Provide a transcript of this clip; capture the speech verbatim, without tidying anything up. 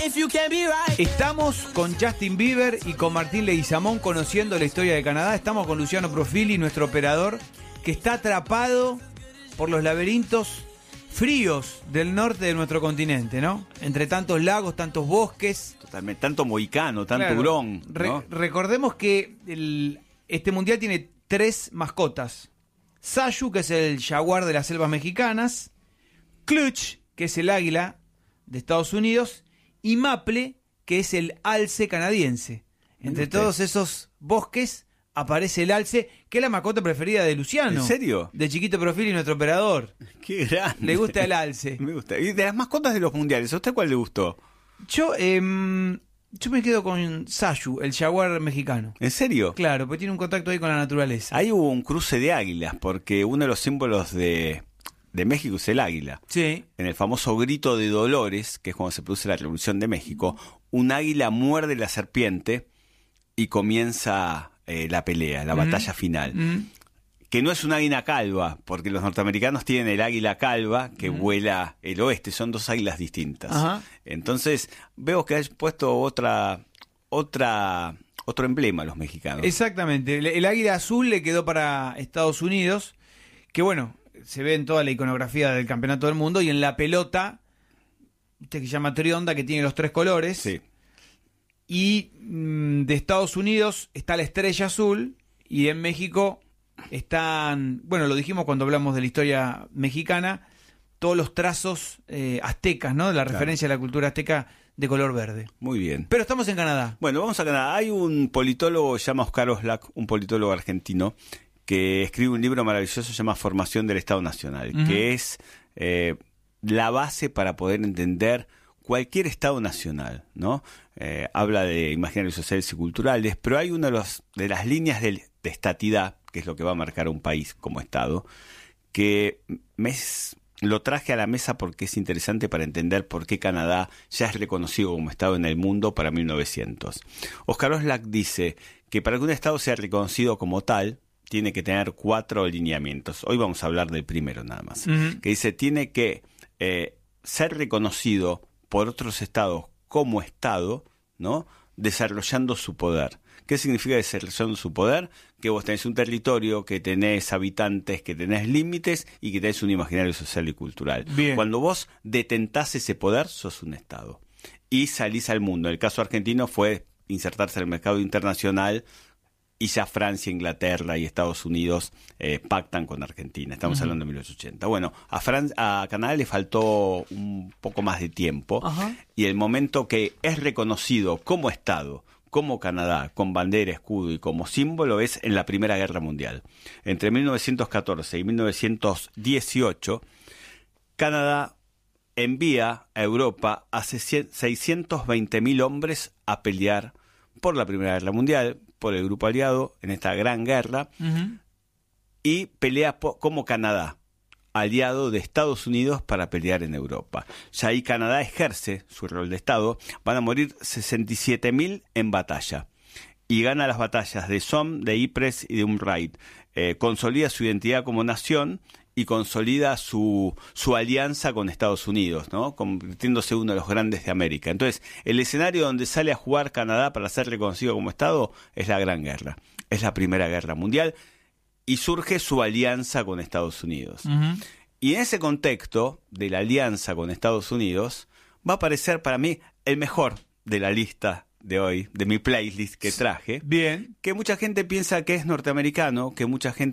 Estamos con Justin Bieber y con Martín Leguizamón conociendo la historia de Canadá. Estamos con Luciano Profili, nuestro operador, que está atrapado por los laberintos fríos del norte de nuestro continente, ¿no? Entre tantos lagos, tantos bosques. Totalmente, tanto mohicano, tanto Claro. hurón, ¿no? Re- recordemos que el, este mundial tiene tres mascotas. Sayu, que es el jaguar de las selvas mexicanas. Clutch, que es el águila de Estados Unidos. Y Maple, que es el alce canadiense. Entre Usted. todos esos bosques aparece el alce, que es la mascota preferida de Luciano. ¿En serio? De Chiquito Profili, nuestro operador. Qué grande. Le gusta el alce. Me gusta. Y de las mascotas de los mundiales, ¿a usted cuál le gustó? Yo, em, yo me quedo con Sayu, el jaguar mexicano. ¿En serio? Claro, porque tiene un contacto ahí con la naturaleza. Ahí hubo un cruce de águilas, porque uno de los símbolos de, de México es el águila. Sí. En el famoso grito de Dolores, que es cuando se produce la Revolución de México, un águila muerde la serpiente y comienza eh, la pelea, la Mm. batalla final. Mm. Que no es un águila calva, porque los norteamericanos tienen el águila calva que Mm. vuela el oeste, son dos águilas distintas. Ajá. Entonces, veo que has puesto otra, otra, otro emblema a los mexicanos. Exactamente. El, el águila azul le quedó para Estados Unidos, que bueno, se ve en toda la iconografía del campeonato del mundo, y en la pelota, este que se llama trionda, que tiene los tres colores. Sí. Y mm, de Estados Unidos está la estrella azul, y en México están, bueno, lo dijimos cuando hablamos de la historia mexicana, todos los trazos eh, aztecas, ¿no? De la Claro. referencia a la cultura azteca de color verde. Muy bien. Pero estamos en Canadá. Bueno, vamos a Canadá. Hay un politólogo, se llama Oscar Oslak, un politólogo argentino, que escribe un libro maravilloso, se llama Formación del Estado Nacional, Ujú. que es eh, la base para poder entender cualquier Estado nacional, ¿no? Eh, habla de imaginarios sociales y culturales, pero hay una de, los, de las líneas de, de estatidad, que es lo que va a marcar a un país como Estado, que me es- lo traje a la mesa porque es interesante para entender por qué Canadá ya es reconocido como Estado en el mundo para mil novecientos. Oscar Oslak dice que para que un Estado sea reconocido como tal, tiene que tener cuatro lineamientos. Hoy vamos a hablar del primero nada más. Ujú. Que dice, tiene que eh, ser reconocido por otros estados como Estado, ¿no? Desarrollando su poder. ¿Qué significa desarrollando su poder? Que vos tenés un territorio, que tenés habitantes, que tenés límites y que tenés un imaginario social y cultural. Bien. Cuando vos detentás ese poder, sos un Estado. Y salís al mundo. El caso argentino fue insertarse en el mercado internacional, y ya Francia, Inglaterra y Estados Unidos eh, pactan con Argentina. Estamos Ujú. hablando de mil ochocientos ochenta. Bueno, a, Fran- a Canadá le faltó un poco más de tiempo. Ajá. Y el momento que es reconocido como Estado, como Canadá, con bandera, escudo y como símbolo, es en la Primera Guerra Mundial. Entre mil novecientos catorce y mil novecientos dieciocho, Canadá envía a Europa a seiscientos veinte mil hombres a pelear por la Primera Guerra Mundial, por el grupo aliado en esta gran guerra, Ujú. y pelea po- como Canadá, aliado de Estados Unidos para pelear en Europa. Ya ahí Canadá ejerce su rol de Estado, van a morir sesenta y siete mil en batalla, y gana las batallas de Somme, de Ypres y de Umraid. Eh, consolida su identidad como nación y consolida su, su alianza con Estados Unidos, ¿no? Convirtiéndose uno de los grandes de América. Entonces, el escenario donde sale a jugar Canadá para ser reconocido como Estado es la Gran Guerra, es la Primera Guerra Mundial, y surge su alianza con Estados Unidos. Ujú. Y en ese contexto de la alianza con Estados Unidos, va a aparecer para mí el mejor de la lista de hoy, de mi playlist que traje, Bien. que mucha gente piensa que es norteamericano, que mucha gente